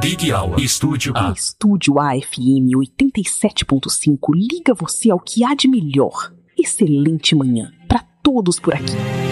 Big Hour, Estúdio A. Estúdio AFM 87.5 liga você ao que há de melhor. Excelente manhã para todos por aqui.